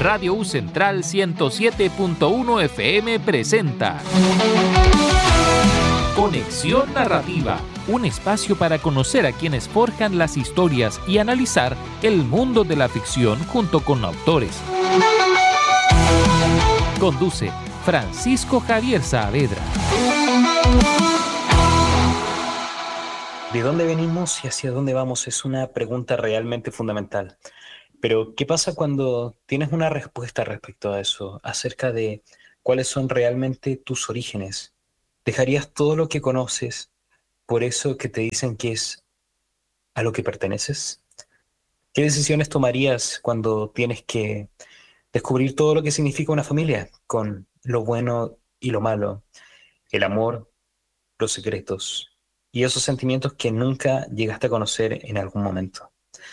Radio U Central 107.1 FM presenta Conexión Narrativa, un espacio para conocer a quienes forjan las historias y analizar el mundo de la ficción junto con autores. Conduce Francisco Javier Saavedra. ¿De dónde venimos y hacia dónde vamos? Es una pregunta realmente fundamental. Pero, ¿qué pasa cuando tienes una respuesta respecto a eso, acerca de cuáles son realmente tus orígenes? ¿Dejarías todo lo que conoces por eso que te dicen que es a lo que perteneces? ¿Qué decisiones tomarías cuando tienes que descubrir todo lo que significa una familia, con lo bueno y lo malo, el amor, los secretos y esos sentimientos que nunca llegaste a conocer en algún momento?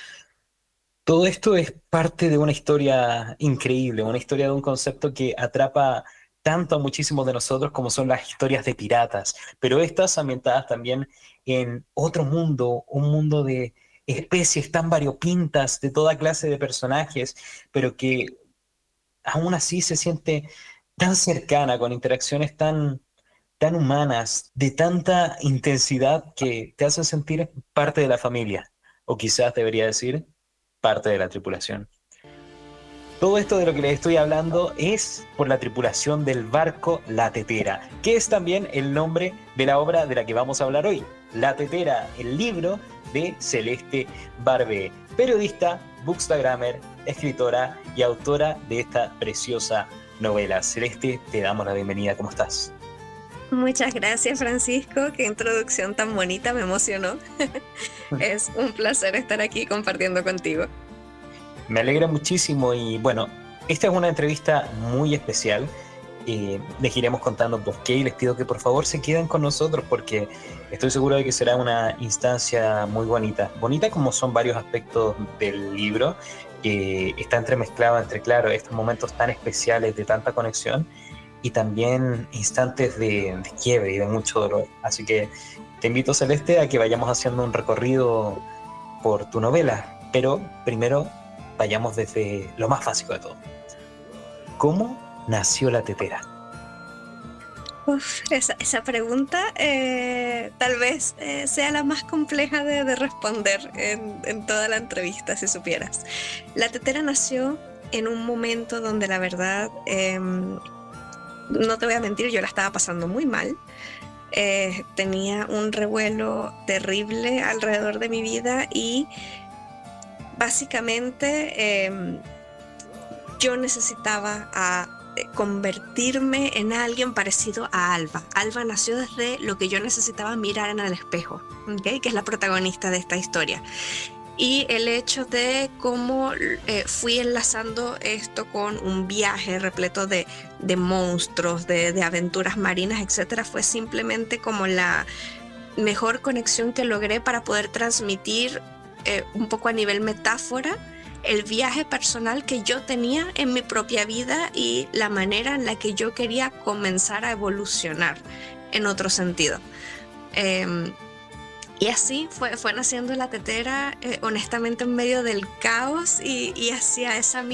Todo esto es parte de una historia increíble, una historia de un concepto que atrapa tanto a muchísimos de nosotros como son las historias de piratas, pero estas ambientadas también en otro mundo, un mundo de especies tan variopintas, de toda clase de personajes, pero que aún así se siente tan cercana, con interacciones tan humanas, de tanta intensidad que te hacen sentir parte de la familia, o quizás debería decir parte de la tripulación. Todo esto de lo que les estoy hablando es por la tripulación del barco La Tetera, que es también el nombre de la obra de la que vamos a hablar hoy. La Tetera, el libro de Celeste Barbé, periodista, bookstagrammer, escritora y autora de esta preciosa novela. Celeste, te damos la bienvenida. ¿Cómo estás? Muchas gracias, Francisco. Qué introducción tan bonita, me emocionó. Es un placer estar aquí compartiendo contigo. Me alegra muchísimo y bueno, esta es una entrevista muy especial. Les iremos contando por qué y les pido que por favor se queden con nosotros porque estoy seguro de que será una instancia muy bonita. Bonita como son varios aspectos del libro, que está entremezclado entre, claro, estos momentos tan especiales de tanta conexión y también instantes de quiebre y de mucho dolor. Así que te invito, Celeste, a que vayamos haciendo un recorrido por tu novela, pero primero vayamos desde lo más básico de todo. ¿Cómo nació La Tetera? Esa pregunta tal vez sea la más compleja de responder en toda la entrevista, si supieras. La Tetera nació en un momento donde la verdad, no te voy a mentir, yo la estaba pasando muy mal. Tenía un revuelo terrible alrededor de mi vida y básicamente yo necesitaba convertirme en alguien parecido a Alba. Alba nació desde lo que yo necesitaba mirar en el espejo, ¿okay? Que es la protagonista de esta historia. Y el hecho de cómo fui enlazando esto con un viaje repleto de monstruos, de aventuras marinas, etcétera, fue simplemente como la mejor conexión que logré para poder transmitir un poco a nivel metáfora el viaje personal que yo tenía en mi propia vida y la manera en la que yo quería comenzar a evolucionar en otro sentido. Y así fue naciendo La Tetera, honestamente en medio del caos y hacia ese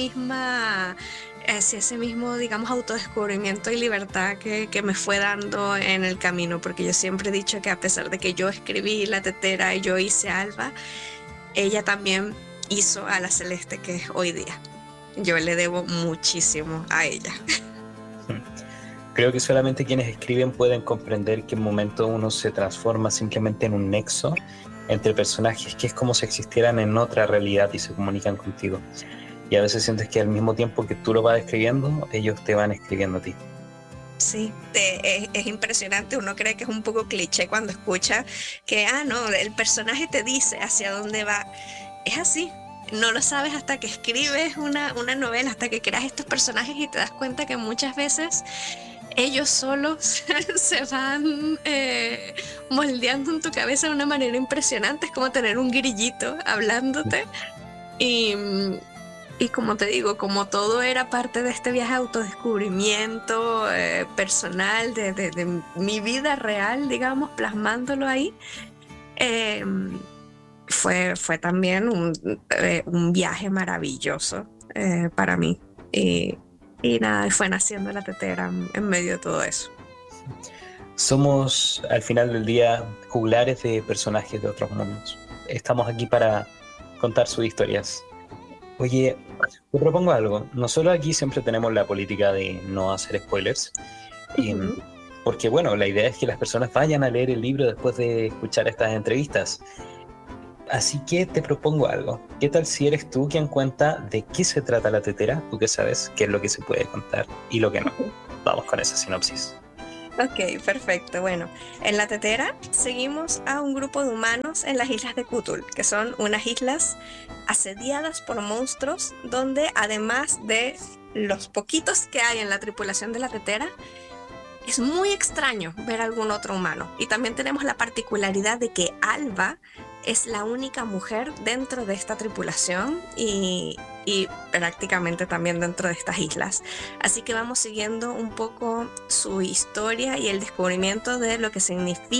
mismo, digamos, autodescubrimiento y libertad que me fue dando en el camino, porque yo siempre he dicho que a pesar de que yo escribí La Tetera y yo hice Alba, ella también hizo a la Celeste que es hoy día. Yo le debo muchísimo a ella. Creo que solamente quienes escriben pueden comprender que en momento uno se transforma simplemente en un nexo entre personajes, que es como si existieran en otra realidad y se comunican contigo. Y a veces sientes que al mismo tiempo que tú lo vas escribiendo, ellos te van escribiendo a ti. Sí, es impresionante. Uno cree que es un poco cliché cuando escucha que, no, el personaje te dice hacia dónde va. Es así. No lo sabes hasta que escribes una novela, hasta que creas estos personajes y te das cuenta que muchas veces ellos solos se van moldeando en tu cabeza de una manera impresionante. Es como tener un grillito hablándote. Y como te digo, como todo era parte de este viaje de autodescubrimiento personal, de mi vida real, digamos, plasmándolo ahí, fue también un viaje maravilloso para mí. Y, y nada, y fue naciendo la tetera en medio de todo eso. Somos, al final del día, juglares de personajes de otros mundos. Estamos aquí para contar sus historias. Oye, te propongo algo. Nosotros aquí siempre tenemos la política de no hacer spoilers. em, Ujú. Porque, bueno, la idea es que las personas vayan a leer el libro después de escuchar estas entrevistas. Así que te propongo algo. ¿Qué tal si eres tú quien cuenta de qué se trata la tetera? Tú que sabes qué es lo que se puede contar y lo que no. Vamos con esa sinopsis. Ok, perfecto. Bueno, en la tetera seguimos a un grupo de humanos en las islas de Cthulhu, que son unas islas asediadas por monstruos, donde además de los poquitos que hay en la tripulación de la tetera, es muy extraño ver algún otro humano. Y también tenemos la particularidad de que Alba es la única mujer dentro de esta tripulación y prácticamente también dentro de estas islas. Así que vamos siguiendo un poco su historia y el descubrimiento de lo que significa